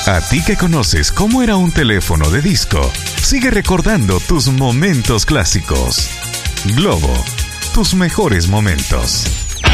A ti que conoces cómo era un teléfono de disco, sigue recordando tus momentos clásicos. Globo, tus mejores momentos.